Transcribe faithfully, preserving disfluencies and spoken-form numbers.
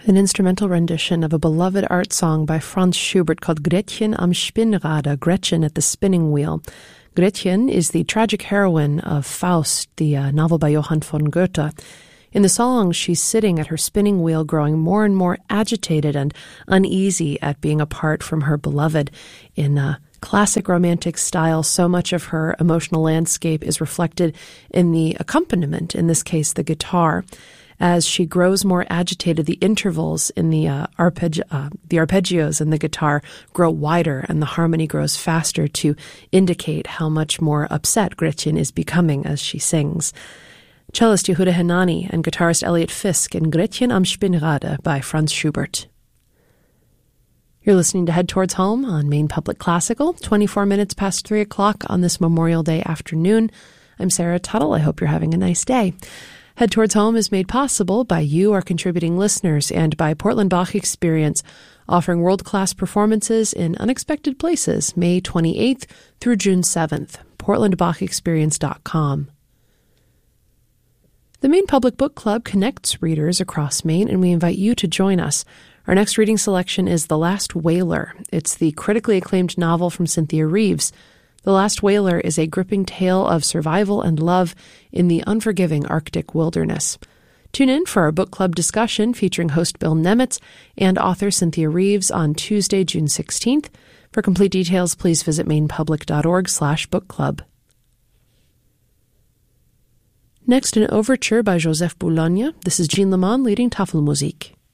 An instrumental rendition of a beloved art song by Franz Schubert called Gretchen am Spinnrade, Gretchen at the Spinning Wheel. Gretchen is the tragic heroine of Faust, the uh, novel by Johann von Goethe. In the song, she's sitting at her spinning wheel, growing more and more agitated and uneasy at being apart from her beloved. In uh, classic romantic style, so much of her emotional landscape is reflected in the accompaniment, in this case, the guitar. As she grows more agitated, the intervals in the uh, arpeggi- uh, the arpeggios in the guitar grow wider and the harmony grows faster to indicate how much more upset Gretchen is becoming as she sings. Cellist Yehuda Hanani and guitarist Elliot Fisk in Gretchen am Spinnrade by Franz Schubert. You're listening to Head Towards Home on Maine Public Classical, twenty-four minutes past three o'clock on this Memorial Day afternoon. I'm Sarah Tuttle. I hope you're having a nice day. Head Towards Home is made possible by you, our contributing listeners, and by Portland Bach Experience, offering world-class performances in unexpected places May twenty-eighth through June seventh. portland bach experience dot com. The Maine Public Book Club connects readers across Maine, and we invite you to join us. Our next reading selection is The Last Whaler. It's the critically acclaimed novel from Cynthia Reeves. The Last Whaler is a gripping tale of survival and love in the unforgiving Arctic wilderness. Tune in for our book club discussion featuring host Bill Nemitz and author Cynthia Reeves on Tuesday, June sixteenth. For complete details, please visit mainepublic.org slash book club. Next, an overture by Joseph Boulogne. This is Jean Lemon leading Tafelmusik.